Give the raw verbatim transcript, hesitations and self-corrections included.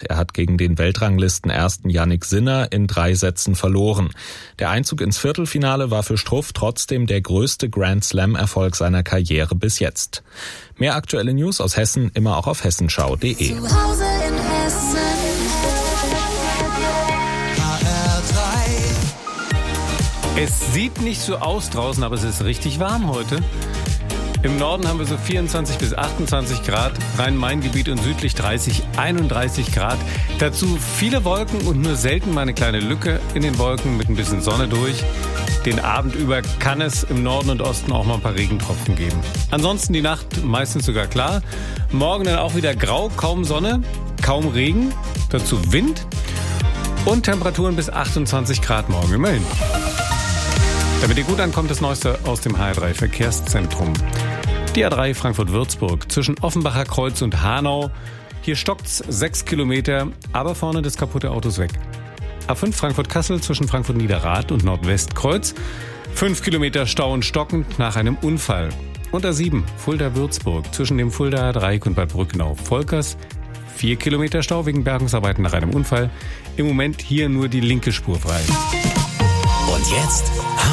Er hat gegen den Weltranglistenersten Jannik Sinner in drei Sätzen verloren. Der Einzug ins Viertelfinale war für Struff trotzdem der größte Grand-Slam-Erfolg seiner Karriere bis jetzt. Mehr aktuelle News aus Hessen immer auch auf hessenschau punkt de. Zu Hause in Hessen. Es sieht nicht so aus draußen, aber es ist richtig warm heute. Im Norden haben wir so vierundzwanzig bis achtundzwanzig Grad, Rhein-Main-Gebiet und südlich dreißig, einunddreißig Grad. Dazu viele Wolken und nur selten mal eine kleine Lücke in den Wolken mit ein bisschen Sonne durch. Den Abend über kann es im Norden und Osten auch mal ein paar Regentropfen geben. Ansonsten die Nacht meistens sogar klar. Morgen dann auch wieder grau, kaum Sonne, kaum Regen, dazu Wind und Temperaturen bis achtundzwanzig Grad morgen immerhin. Damit ihr gut ankommt, das Neueste aus dem H R drei Verkehrszentrum. Die A drei Frankfurt-Würzburg zwischen Offenbacher Kreuz und Hanau. Hier stockt's sechs Kilometer, aber vorne das kaputte Auto ist weg. A fünf Frankfurt-Kassel zwischen Frankfurt-Niederrad und Nordwestkreuz. fünf Kilometer Stau und stockend nach einem Unfall. Und A sieben Fulda-Würzburg zwischen dem Fuldaer Dreieck und Bad Brückenau-Volkers. vier Kilometer Stau wegen Bergungsarbeiten nach einem Unfall. Im Moment hier nur die linke Spur frei. Und jetzt